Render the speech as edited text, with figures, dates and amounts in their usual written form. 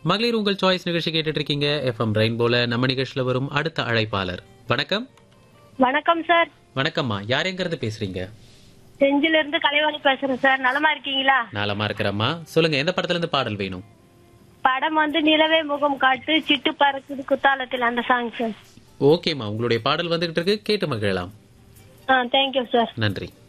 மகளிர் உங்கள் சாய்ஸ் நிகழ்ச்சி கேட்டுட்டு இருக்கீங்க. எஃப்எம் ரெயின்போல நம்ம நிகழ்ச்சியில வரும் அடுத்த அழைப்பாளர். வணக்கம். வணக்கம் சார். வணக்கம்மா, யார் எங்கிறது பேசுறீங்க? செஞ்சில இருந்து கலைவாணி பேசுறேன் சார். நலமா இருக்கீங்களா? நலமா இருக்கிறம்மா. சொல்லுங்க, எந்த படத்துல இருந்து பாடல் வேணும்? படம் வந்து நிலவே முகம் காட்டு சிட்டு பறக்குது குத்தாலத்தில் அந்த சாங் சார். ஓகேம்மா, உங்களுடைய பாடல் வந்துகிட்டு இருக்கு, கேட்டு மகிழலாம். Thank you sir. நன்றி.